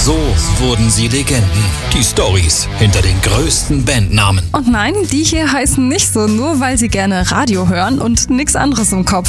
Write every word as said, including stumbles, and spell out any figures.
So wurden sie Legenden. Die Storys hinter den größten Bandnamen. Und nein, die hier heißen nicht so, nur weil sie gerne Radio hören und nichts anderes im Kopf